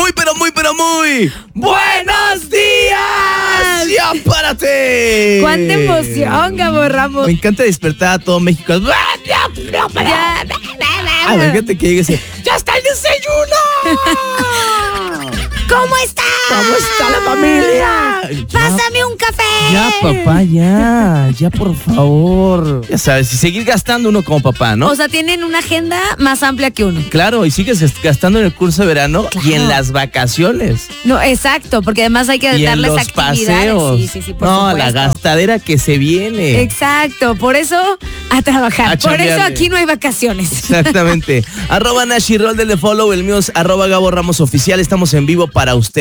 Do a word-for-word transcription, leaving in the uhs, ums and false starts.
Muy, pero muy, pero muy ¡buenos días! ¡Ya párate! ¡Cuánta emoción, Gabo Ramos! Me encanta despertar a todo México. Ya. Ah, imagínate que llegue ese, ¡ya está el desayuno! ¿Cómo está? ¿Cómo está la familia? Pásame un café. Ya, papá, ya. Ya, por favor. Ya sabes, y seguir gastando uno como papá, ¿no? O sea, tienen una agenda más amplia que uno. Claro, y sigues gastando en el curso de verano Claro. y en las vacaciones. No, exacto, porque además hay que Y en darles los actividades. paseos. Sí, sí, sí, por no, supuesto. la gastadera que se viene. Exacto, por eso a trabajar. A por eso chambearle. aquí no hay vacaciones. Exactamente. Arroba Nashi Roll del de follow, el mío es arroba Gabo Ramos Oficial. Estamos en vivo para usted.